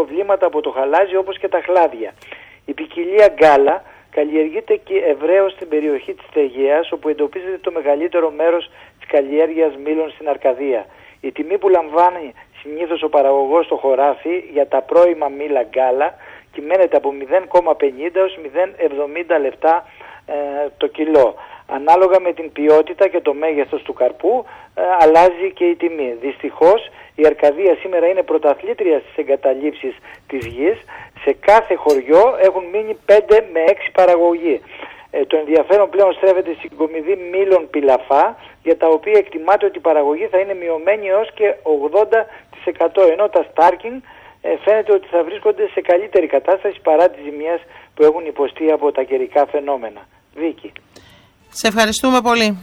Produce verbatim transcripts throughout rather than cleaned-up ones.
προβλήματα από το χαλάζι όπως και τα χλάδια. Η ποικιλία γκάλα καλλιεργείται και ευρέως στην περιοχή της Αιγαίας, όπου εντοπίζεται το μεγαλύτερο μέρος της καλλιέργειας μήλων στην Αρκαδία. Η τιμή που λαμβάνει συνήθως ο παραγωγός στο χωράφι για τα πρώιμα μήλα γκάλα κυμαίνεται από μηδέν κόμμα πενήντα έως μηδέν κόμμα εβδομήντα λεπτά ε, το κιλό. Ανάλογα με την ποιότητα και το μέγεθος του καρπού ε, αλλάζει και η τιμή. Δυστυχώς η Αρκαδία σήμερα είναι πρωταθλήτρια στις εγκαταλείψεις της γης. Σε κάθε χωριό έχουν μείνει πέντε με έξι παραγωγοί. Ε, το ενδιαφέρον πλέον στρέφεται στην κομιδή μήλων πιλαφά, για τα οποία εκτιμάται ότι η παραγωγή θα είναι μειωμένη έως και ογδόντα τοις εκατό, ενώ τα Starking ε, φαίνεται ότι θα βρίσκονται σε καλύτερη κατάσταση παρά τις ζημιές που έχουν υποστεί από τα καιρικά φαινόμενα. Βίκη. Σε ευχαριστούμε πολύ.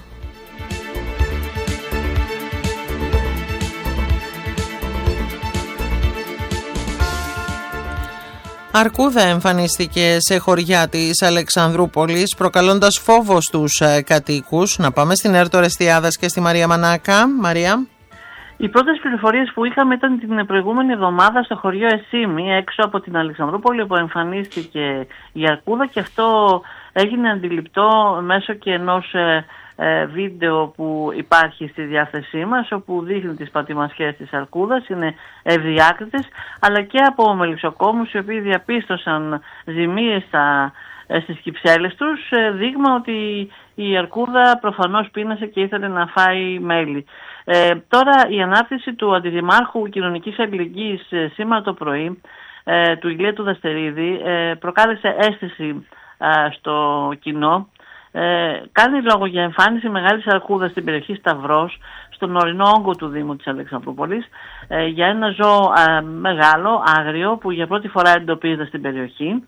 Αρκούδα εμφανίστηκε σε χωριά της Αλεξανδρούπολης, προκαλώντας φόβο στους κατοίκους. Να πάμε στην Έρτο Ρεστιάδας και στη Μαρία Μανάκα. Μαρία. Οι πρώτες πληροφορίες που είχαμε ήταν την προηγούμενη εβδομάδα στο χωριό Εσίμη, έξω από την Αλεξανδρούπολη, που εμφανίστηκε η αρκούδα, και αυτό έγινε αντιληπτό μέσω και ενός ε, ε, βίντεο που υπάρχει στη διάθεσή μας, όπου δείχνει τις πατημασιές της αρκούδας, είναι ευδιάκριτες, αλλά και από μελισσοκόμους οι οποίοι διαπίστωσαν ζημίες στα, ε, στις κυψέλες τους, ε, δείγμα ότι η αρκούδα προφανώς πείνασε και ήθελε να φάει μέλι. Ε, τώρα η ανάρτηση του Αντιδημάρχου Κοινωνικής Αλληλεγγύης ε, σήμερα το πρωί, ε, του Ηλία Δαστερίδη, ε, προκάλεσε αίσθηση ε, στο κοινό. Ε, κάνει λόγο για εμφάνιση μεγάλης αρκούδας στην περιοχή Σταυρός, στον ορεινό όγκο του Δήμου της Αλεξανδρούπολης, ε, για ένα ζώο ε, μεγάλο, άγριο, που για πρώτη φορά εντοπίζεται στην περιοχή,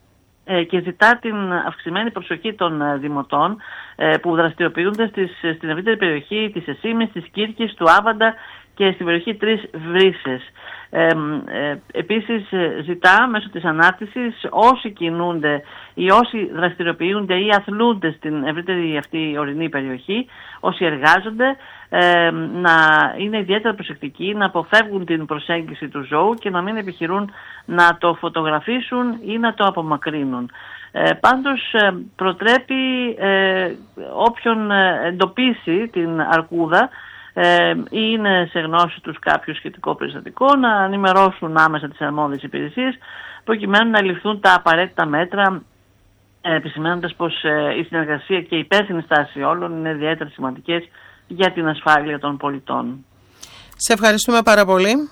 ε, και ζητά την αυξημένη προσοχή των ε, δημοτών ε, που δραστηριοποιούνται στις, στην ευρύτερη περιοχή της Εσίμης, της Κύρκης, του Άβαντα και στην περιοχή Τρεις Βρύσες. Ε, ε, επίσης ζητά μέσω της ανάρτησης όσοι κινούνται ή όσοι δραστηριοποιούνται ή αθλούνται στην ευρύτερη αυτή ορεινή περιοχή, όσοι εργάζονται, ε, να είναι ιδιαίτερα προσεκτικοί, να αποφεύγουν την προσέγγιση του ζώου και να μην επιχειρούν να το φωτογραφίσουν ή να το απομακρύνουν. Ε, πάντως ε, προτρέπει ε, όποιον εντοπίσει την αρκούδα Ε, ή είναι σε γνώση τους κάποιο σχετικό περιστατικό, να ενημερώσουν άμεσα τις αρμόδιες υπηρεσίες, προκειμένου να ληφθούν τα απαραίτητα μέτρα, ε, επισημαίνοντας πως ε, η συνεργασία και η υπεύθυνη στάση όλων είναι ιδιαίτερα σημαντικές για την ασφάλεια των πολιτών. Σε ευχαριστούμε πάρα πολύ.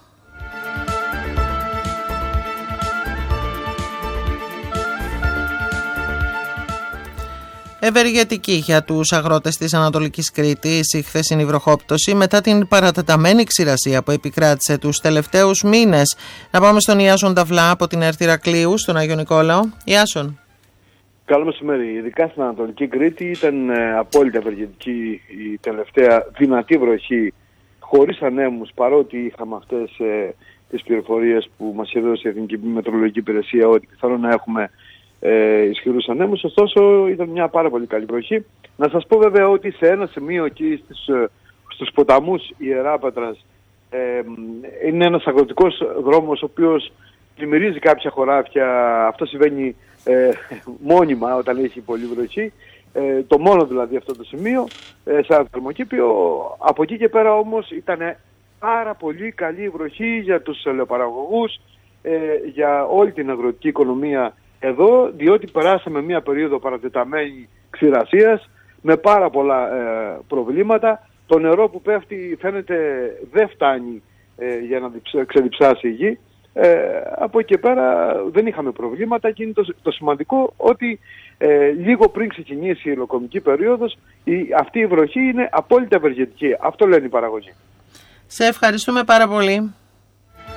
Ευεργετική για τους αγρότες της Ανατολικής Κρήτης η χθεσινή βροχόπτωση μετά την παρατεταμένη ξηρασία που επικράτησε τους τελευταίους μήνες. Να πάμε στον Ιάσον Ταυλά από την Έρτη Ηρακλείου, στον Άγιο Νικόλαο. Ιάσον. Καλό μεσημέρι. Ειδικά στην Ανατολική Κρήτη ήταν ε, απόλυτα ευεργετική η τελευταία δυνατή βροχή, χωρίς ανέμους, παρότι είχαμε αυτές ε, τις πληροφορίες που μας έδωσε η Εθνική Μετεωρολογική Υπηρεσία ότι πιθανόν να έχουμε Ε, ισχυρούς ανέμους. Ωστόσο ήταν μια πάρα πολύ καλή βροχή. Να σας πω βέβαια ότι σε ένα σημείο εκεί στις, στους ποταμούς Ιεράπετρας ε, είναι ένας αγροτικός δρόμος ο οποίος πλημμυρίζει κάποια χωράφια. Αυτό συμβαίνει ε, μόνιμα όταν έχει πολύ βροχή. Ε, το μόνο δηλαδή αυτό το σημείο ε, σαν θερμοκήπιο. Από εκεί και πέρα όμως ήταν πάρα πολύ καλή βροχή για τους ελαιοπαραγωγούς, ε, για όλη την αγροτική οικονομία εδώ, διότι περάσαμε μια περίοδο παρατεταμένη ξηρασίας με πάρα πολλά ε, προβλήματα. Το νερό που πέφτει φαίνεται δεν φτάνει ε, για να ξεδιψάσει η γη. Ε, από εκεί και πέρα δεν είχαμε προβλήματα και είναι το, το σημαντικό ότι ε, λίγο πριν ξεκινήσει η υλοκομική περίοδος η, αυτή η βροχή είναι απόλυτα ευεργετική. Αυτό λένε οι παραγωγοί. Σε ευχαριστούμε πάρα πολύ.